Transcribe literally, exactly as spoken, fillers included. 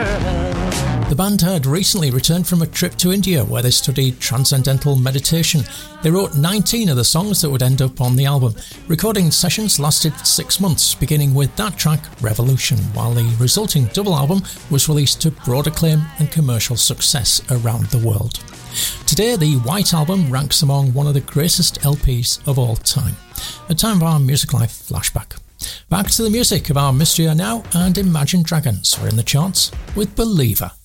The band had recently returned from a trip to India where they studied transcendental meditation. They wrote nineteen of the songs that would end up on the album. Recording sessions lasted six months, beginning with that track, Revolution, while the resulting double album was released to broad acclaim and commercial success around the world. Today, the White Album ranks among one of the greatest L Ps of all time. A time of our Music Life flashback. Back to the music of our Mystery Now and Imagine Dragons are in the charts with Believer.